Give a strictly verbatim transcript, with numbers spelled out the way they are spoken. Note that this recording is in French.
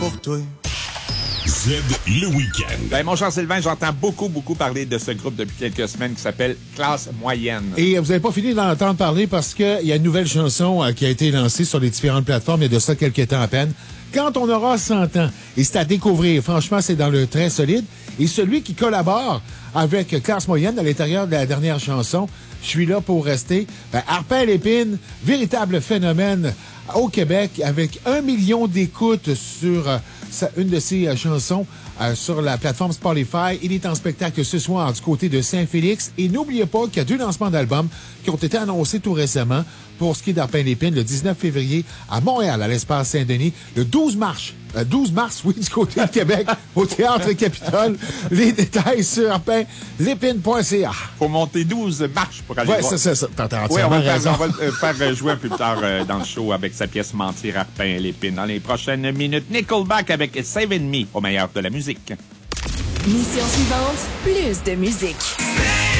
pour toi. Z, le week-end. Ben, mon cher Sylvain, j'entends beaucoup, beaucoup parler de ce groupe depuis quelques semaines qui s'appelle Classe Moyenne. Et vous n'avez pas fini d'en entendre parler parce qu'il y a une nouvelle chanson euh, qui a été lancée sur les différentes plateformes il y a de ça quelques temps à peine. Quand on aura cent ans, et c'est à découvrir. Franchement, c'est dans le très solide. Et celui qui collabore avec Classe Moyenne à l'intérieur de la dernière chanson, Je suis là pour rester, ben, Arpin Lépine, véritable phénomène au Québec avec un million d'écoutes sur euh, sa, une de ses euh, chansons euh, sur la plateforme Spotify. Il est en spectacle ce soir du côté de Saint-Félix. Et n'oubliez pas qu'il y a deux lancements d'albums qui ont été annoncés tout récemment pour ce qui est d'Arpin Lépine, le dix-neuf février à Montréal, à l'Espace Saint-Denis, le douze mars. Euh, douze mars, oui, du côté de Québec, au Théâtre Capitole. Les détails sur arpin lépine point c a. Faut monter douze marches pour aller Ouais, voir. c'est ça, ça. T'as Oui, on va, faire, raison. on va le faire jouer un peu plus tard euh, dans le show avec sa pièce Mentir, Arpin et Lépine. Dans les prochaines minutes, Nickelback avec Saving Me au meilleur de la musique. Mission suivante, plus de musique.